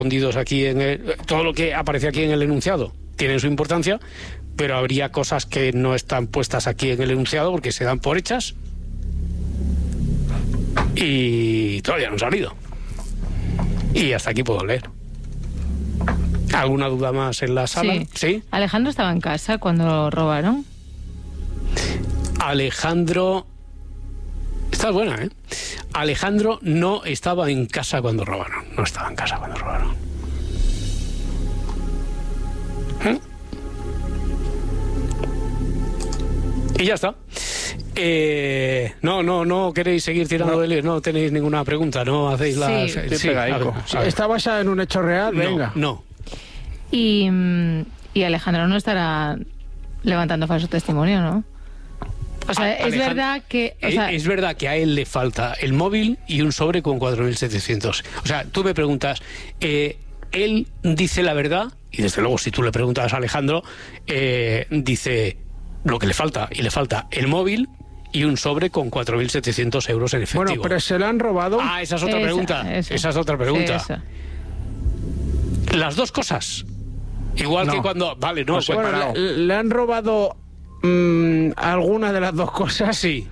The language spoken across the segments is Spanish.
escondidos aquí todo lo que aparece aquí en el enunciado tiene su importancia, pero habría cosas que no están puestas aquí en el enunciado porque se dan por hechas y todavía no han salido. Y hasta aquí puedo leer. ¿Alguna duda más en la sala? ¿Sí? ¿Alejandro estaba en casa cuando lo robaron? Alejandro... Esta es buena, ¿eh? Alejandro no estaba en casa cuando robaron. No estaba en casa cuando robaron. Y ya está. No queréis seguir tirando de lío, no tenéis ninguna pregunta, no hacéis la... Sí, ¿está basada en un hecho real? Venga. No. Y Alejandro no estará levantando falso testimonio, ¿no? O sea, es verdad que... es verdad que a él le falta el móvil y un sobre con 4.700. O sea, tú me preguntas, él dice la verdad, y desde luego si tú le preguntas a Alejandro, dice lo que le falta, y le falta el móvil y un sobre con 4.700 euros en efectivo. Bueno, pero ¿se lo han robado? Ah, esa es otra pregunta. Esa es otra pregunta. Sí, las dos cosas. Igual que cuando... Vale, no, bueno, ¿le han robado alguna de las dos cosas? Sí.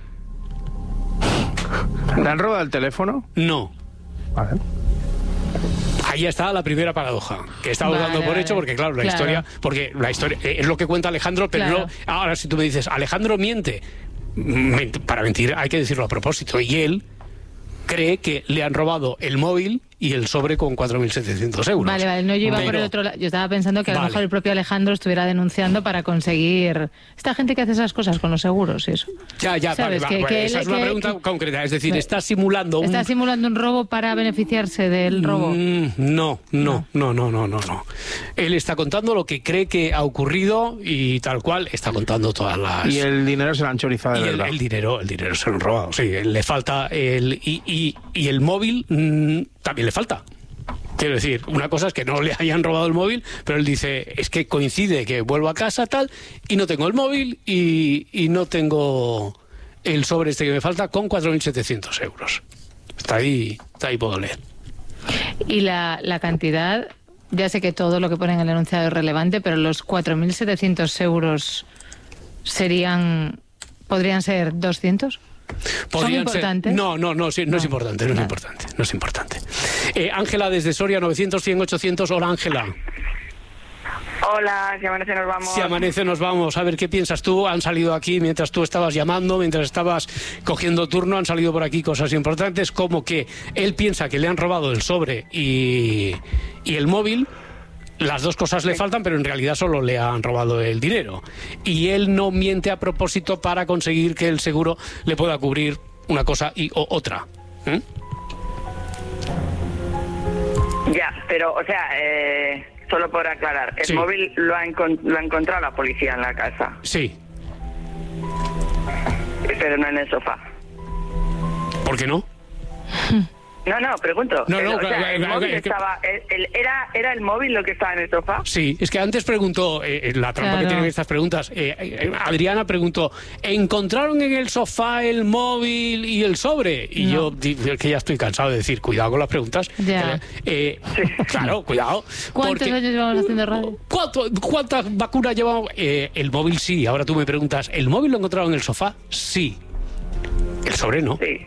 ¿Le han robado el teléfono? No. Vale. Ahí está la primera paradoja, que estamos dando por hecho, porque claro, la historia es lo que cuenta Alejandro, pero no, ahora si tú me dices, Alejandro miente, para mentir hay que decirlo a propósito, y él cree que le han robado el móvil y el sobre con 4.700 euros. Vale, no, yo iba por el otro lado. Yo estaba pensando que a lo mejor el propio Alejandro estuviera denunciando para conseguir... Esta gente que hace esas cosas con los seguros y eso. Ya, ¿sabes? Vale, esa es una pregunta concreta. Es decir, ¿está simulando un robo para beneficiarse del robo? No. Él está contando lo que cree que ha ocurrido y tal cual está contando todas las... Y el dinero se lo han chorizado de verdad. El dinero se lo han robado, sí. Le falta y el móvil también le falta. Quiero decir, una cosa es que no le hayan robado el móvil, pero él dice, es que coincide que vuelvo a casa tal, y no tengo el móvil y no tengo el sobre este que me falta con 4.700 euros. Está ahí puedo leer. Y la cantidad, ya sé que todo lo que pone en el enunciado es relevante, pero los 4.700 euros podrían ser 200. ¿Son importantes? No es importante. Ángela desde Soria, 900-100-800. Hola, Ángela. Hola, si amanece nos vamos. Si amanece nos vamos. A ver, ¿qué piensas tú? Han salido aquí, mientras tú estabas llamando, mientras estabas cogiendo turno, han salido por aquí cosas importantes, como que él piensa que le han robado el sobre y el móvil. Las dos cosas le faltan, pero en realidad solo le han robado el dinero. Y él no miente a propósito para conseguir que el seguro le pueda cubrir una cosa o otra. Ya, pero, o sea, solo por aclarar, el móvil lo ha encontrado la policía en la casa. Sí. Pero no en el sofá. ¿Por qué no? No, pregunto. El móvil estaba... ¿Era el móvil lo que estaba en el sofá? Sí, es que antes preguntó, la trampa que tienen estas preguntas, Adriana preguntó, ¿encontraron en el sofá el móvil y el sobre? Y yo que ya estoy cansado de decir, cuidado con las preguntas. Ya. Claro, cuidado. ¿Cuántos años llevamos haciendo radio? ¿Cuántas vacunas llevamos? El móvil sí, ahora tú me preguntas, ¿el móvil lo encontraron en el sofá? Sí. El sobre no. Sí.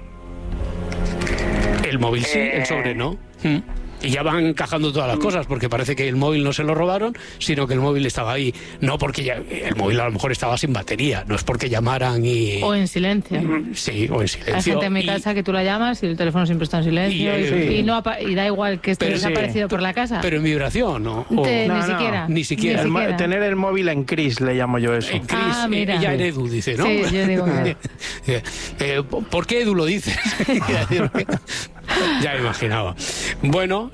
El móvil sí, el sobre no. Y ya van encajando todas las cosas, porque parece que el móvil no se lo robaron, sino que el móvil estaba ahí. No porque el móvil a lo mejor estaba sin batería, no es porque llamaran y... O en silencio. Sí, o en silencio. Hay gente en mi casa que tú la llamas y el teléfono siempre está en silencio y da igual que esté desaparecido por la casa. Pero en vibración, ¿no? Ni siquiera. Tener el móvil en Cris, le llamo yo eso. En Cris, ella en Edu, dice, ¿no? Sí, yo digo ¿por qué Edu lo dices? Ya me imaginaba. Bueno,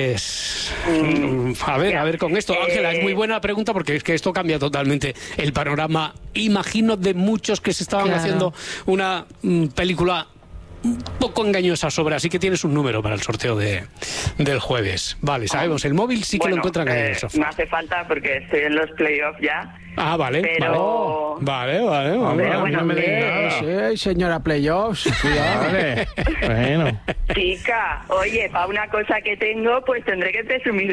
a ver con esto, Ángela, es muy buena pregunta porque es que esto cambia totalmente el panorama, imagino, de muchos que se estaban haciendo una película un poco engañosa sobre, así que tienes un número para el sorteo del jueves. Vale, sabemos, el móvil sí que lo encuentran en el sofá. No hace falta porque estoy en los playoffs ya. Ah, vale, pero... vale. Pero bueno, no me digas, sí, señora Playoffs, cuidado. Vale. Bueno. Chica, oye, para una cosa que tengo, pues tendré que presumir